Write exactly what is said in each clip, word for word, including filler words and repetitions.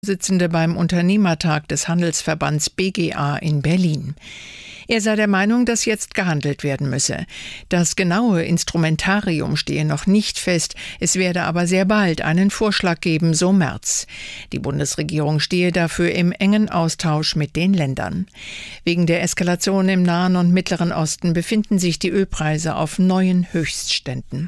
Vorsitzende beim Unternehmertag des Handelsverbands B G A in Berlin. Er sei der Meinung, dass jetzt gehandelt werden müsse. Das genaue Instrumentarium stehe noch nicht fest, es werde aber sehr bald einen Vorschlag geben, so Merz. Die Bundesregierung stehe dafür im engen Austausch mit den Ländern. Wegen der Eskalation im Nahen und Mittleren Osten befinden sich die Ölpreise auf neuen Höchstständen.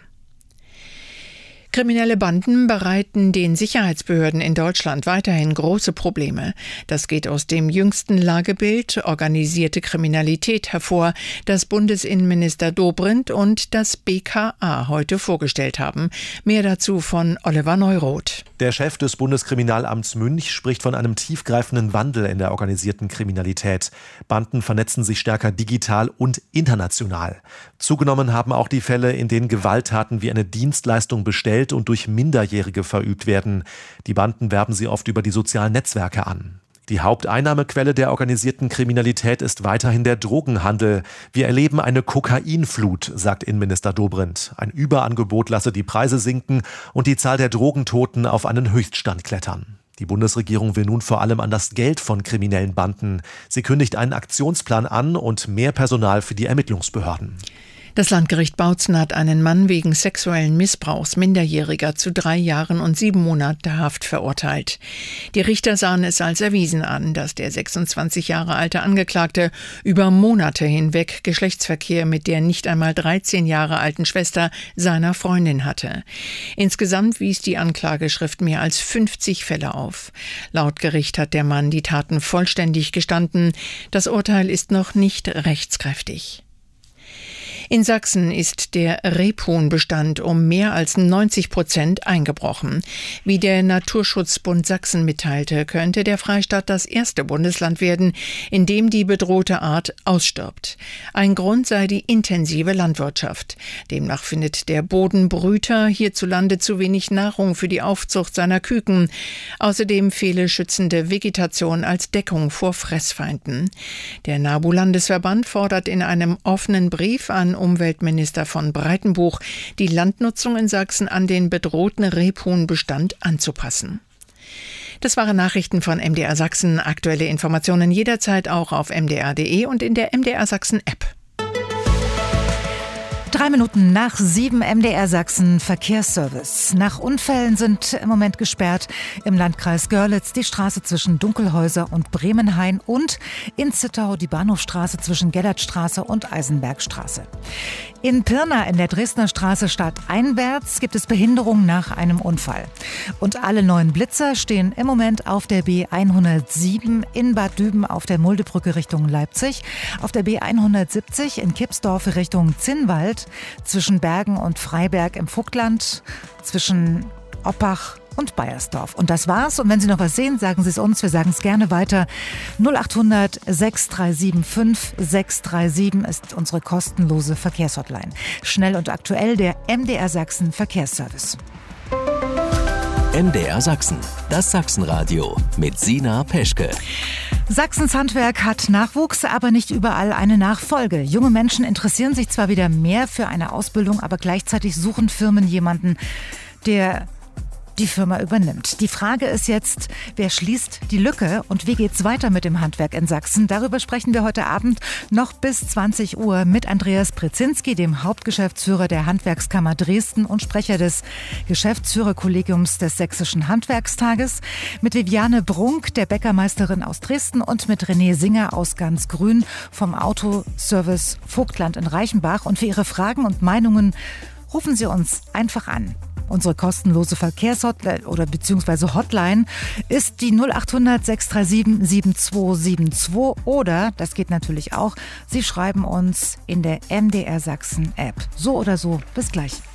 Kriminelle Banden bereiten den Sicherheitsbehörden in Deutschland weiterhin große Probleme. Das geht aus dem jüngsten Lagebild Organisierte Kriminalität hervor, das Bundesinnenminister Dobrindt und das B K A heute vorgestellt haben. Mehr dazu von Oliver Neuroth. Der Chef des Bundeskriminalamts Münch spricht von einem tiefgreifenden Wandel in der organisierten Kriminalität. Banden vernetzen sich stärker digital und international. Zugenommen haben auch die Fälle, in denen Gewalttaten wie eine Dienstleistung bestellt und durch Minderjährige verübt werden. Die Banden werben sie oft über die sozialen Netzwerke an. Die Haupteinnahmequelle der organisierten Kriminalität ist weiterhin der Drogenhandel. Wir erleben eine Kokainflut, sagt Innenminister Dobrindt. Ein Überangebot lasse die Preise sinken und die Zahl der Drogentoten auf einen Höchststand klettern. Die Bundesregierung will nun vor allem an das Geld von kriminellen Banden. Sie kündigt einen Aktionsplan an und mehr Personal für die Ermittlungsbehörden. Das Landgericht Bautzen hat einen Mann wegen sexuellen Missbrauchs Minderjähriger zu drei Jahren und sieben Monate Haft verurteilt. Die Richter sahen es als erwiesen an, dass der sechsundzwanzig Jahre alte Angeklagte über Monate hinweg Geschlechtsverkehr mit der nicht einmal dreizehn Jahre alten Schwester seiner Freundin hatte. Insgesamt wies die Anklageschrift mehr als fünfzig Fälle auf. Laut Gericht hat der Mann die Taten vollständig gestanden. Das Urteil ist noch nicht rechtskräftig. In Sachsen ist der Rebhuhnbestand um mehr als neunzig Prozent eingebrochen. Wie der Naturschutzbund Sachsen mitteilte, könnte der Freistaat das erste Bundesland werden, in dem die bedrohte Art ausstirbt. Ein Grund sei die intensive Landwirtschaft. Demnach findet der Bodenbrüter hierzulande zu wenig Nahrung für die Aufzucht seiner Küken. Außerdem fehle schützende Vegetation als Deckung vor Fressfeinden. Der NABU-Landesverband fordert in einem offenen Brief an Umweltminister von Breitenbuch, die Landnutzung in Sachsen an den bedrohten Rebhuhnbestand anzupassen. Das waren Nachrichten von M D R Sachsen. Aktuelle Informationen jederzeit auch auf m d r punkt d e und in der M D R Sachsen App. Drei Minuten nach sieben M D R Sachsen Verkehrsservice. Nach Unfällen sind im Moment gesperrt im Landkreis Görlitz die Straße zwischen Dunkelhäuser und Bremenhain und in Zittau die Bahnhofstraße zwischen Gellertstraße und Eisenbergstraße. In Pirna in der Dresdner Straße stadteinwärts gibt es Behinderung nach einem Unfall. Und alle neuen Blitzer stehen im Moment auf der B hundertsieben in Bad Düben auf der Muldebrücke Richtung Leipzig, auf der B hundertsiebzig in Kipsdorf Richtung Zinnwald, zwischen Bergen und Freiberg im Vogtland, zwischen Oppach und Baiersdorf. Und das war's. Und wenn Sie noch was sehen, sagen Sie es uns. Wir sagen es gerne weiter. null acht hundert sechs drei sieben fünf sechs drei sieben ist unsere kostenlose Verkehrshotline. Schnell und aktuell der M D R Sachsen Verkehrsservice. M D R Sachsen, das Sachsenradio mit Sina Peschke. Sachsens Handwerk hat Nachwuchs, aber nicht überall eine Nachfolge. Junge Menschen interessieren sich zwar wieder mehr für eine Ausbildung, aber gleichzeitig suchen Firmen jemanden, der die Firma übernimmt. Die Frage ist jetzt, wer schließt die Lücke und wie geht's weiter mit dem Handwerk in Sachsen? Darüber sprechen wir heute Abend noch bis zwanzig Uhr mit Andreas Brzezinski, dem Hauptgeschäftsführer der Handwerkskammer Dresden und Sprecher des Geschäftsführerkollegiums des Sächsischen Handwerkstages, mit Viviane Brunk, der Bäckermeisterin aus Dresden und mit René Singer aus Ganz-Grün vom Autoservice Vogtland in Reichenbach. Und für Ihre Fragen und Meinungen rufen Sie uns einfach an. Unsere kostenlose Verkehrshotline oder beziehungsweise Hotline ist die null acht hundert sechs drei sieben sieben zwei sieben zwei oder, das geht natürlich auch, Sie schreiben uns in der M D R Sachsen App. So oder so, bis gleich.